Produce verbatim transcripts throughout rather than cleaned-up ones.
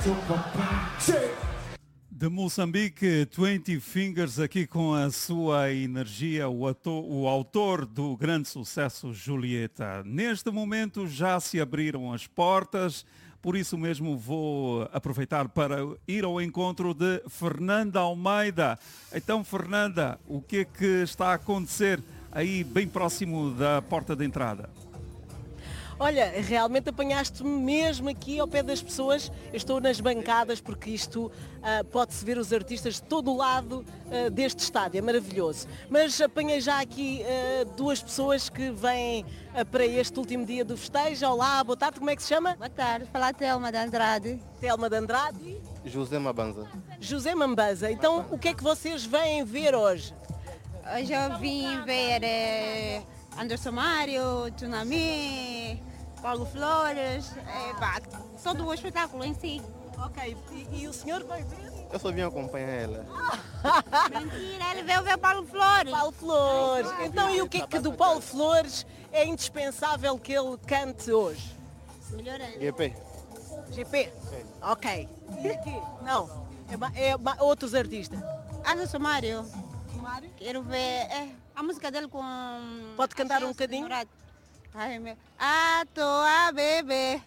De Moçambique, Twenty Fingers aqui com a sua energia, o, ator, o autor do grande sucesso Julieta. Neste momento já se abriram as portas, por isso mesmo vou aproveitar para ir ao encontro de Fernanda Almeida. Então, Fernanda, o que é que está a acontecer aí bem próximo da porta de entrada? Olha, realmente apanhaste-me mesmo aqui ao pé das pessoas. Eu estou nas bancadas porque isto uh, pode-se ver os artistas de todo o lado uh, deste estádio, é maravilhoso. Mas apanhei já aqui uh, duas pessoas que vêm uh, para este último dia do festejo. Olá, boa tarde, como é que se chama? Boa tarde, fala Thelma de Andrade. Thelma de Andrade. José Mabanza. José Mambaza. Então, o que é que vocês vêm ver hoje? Hoje eu vim ver eh, Anderson Mário, Tsunami, Paulo Flores, eh, pá, só do espetáculo em si. Ok, e, e o senhor vai ver? Eu só vim acompanhar ela. Mentira, ele veio ver Paulo Flores. Paulo Flores. Então, e o que é que do Paulo Flores é indispensável que ele cante hoje? Melhorando. G P. G P? Ok. E aqui? Não. É, ma- é ma- outros artistas. Anderson Mário, quero ver eh, a música dele com... Pode cantar um Chelsea bocadinho? Dourado. Ai, meu... Ah, tô a beber.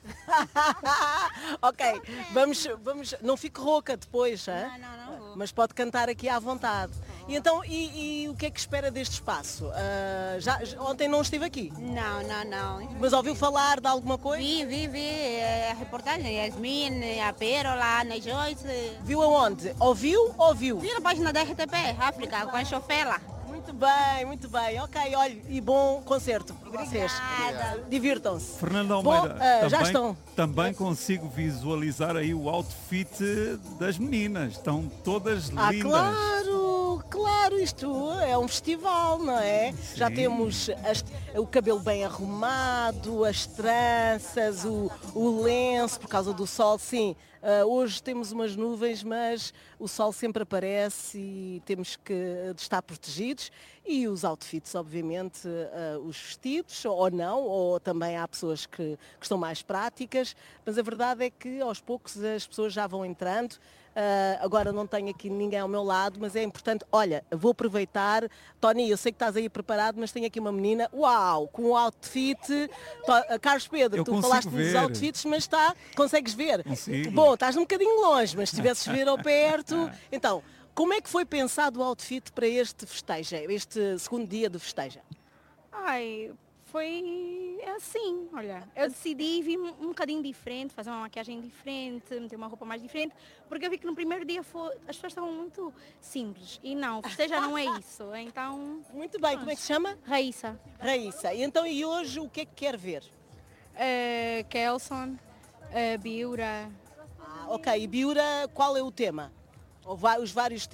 Ok, vamos, vamos. Não fique rouca depois, hã? Não, não, não vou. Mas pode cantar aqui à vontade. E então, e, e o que é que espera deste espaço? Ah, já, já- ontem não estive aqui, Não, não, não. mas ouviu falar de alguma coisa? Vi, vi, vi eh, a reportagem, Yasmin, a Pérola, a Ana Joyce. Viu aonde? Ouviu? Ouviu? Vi na página da R T P, África, com a Chofela. Muito bem, muito bem. Ok, olha, e bom concerto para vocês. Obrigada. Divirtam-se. Fernanda Bom, Almeida, ah, já também, estão. também consigo visualizar aí o outfit das meninas. Estão todas Ah, lindas. claro, claro, isto é um festival, não é? Já Sim. temos as- o cabelo bem arrumado, as tranças, o, o lenço por causa do sol, sim. ah, hoje temos umas nuvens, mas o sol sempre aparece e temos que estar protegidos. E os outfits, obviamente, ah, os vestidos, ou não, ou também há pessoas que, que estão mais práticas, mas a verdade é que aos poucos as pessoas já vão entrando. Ah, agora não tenho aqui ninguém ao meu lado, mas é importante. Olha, vou aproveitar. Tony, eu sei que estás aí preparado, mas tenho aqui uma menina, uau, com um outfit. To- ah, Carlos Pedro, Eu tu consigo falaste dos ver. outfits, mas está, consegues ver? Consigo. Bom, estás um bocadinho longe, mas se tivesses ver ao perto. Então, como é que foi pensado o outfit para este festejo, este segundo dia do festejo? Ai, foi assim, olha. Eu decidi vir um um bocadinho diferente, fazer uma maquiagem diferente, meter uma roupa mais diferente, porque eu vi que no primeiro dia foi, as pessoas estavam muito simples. E não, festeja não é isso. Então, Muito bem, como é que se chama? Raíssa, Raíssa. E então, e hoje o que é que quer ver? eh, Kelson, eh, Biura. Ah, ok, e Biura, qual é o tema? Ou va- os vários